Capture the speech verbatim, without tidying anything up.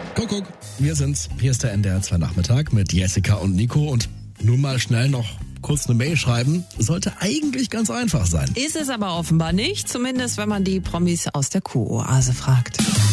Kuckuck, wir sind's. Hier ist der N D R zwei Nachmittag mit Jessica und Nico und nun mal schnell noch kurz eine Mail schreiben. Sollte eigentlich ganz einfach sein. Ist es aber offenbar nicht, zumindest wenn man die Promis aus der Kuh-Oase fragt.